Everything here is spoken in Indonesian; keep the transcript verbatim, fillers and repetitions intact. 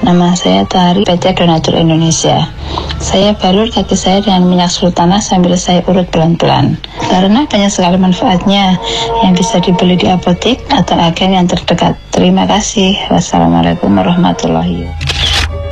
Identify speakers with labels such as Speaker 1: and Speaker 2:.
Speaker 1: Nama saya Tari, P T Donatur Indonesia. Saya balur kaki saya dengan minyak sultana sambil saya urut pelan-pelan. Karena banyak sekali manfaatnya yang bisa dibeli di apotek atau agen yang terdekat. Terima kasih. Wassalamualaikum warahmatullahi wabarakatuh.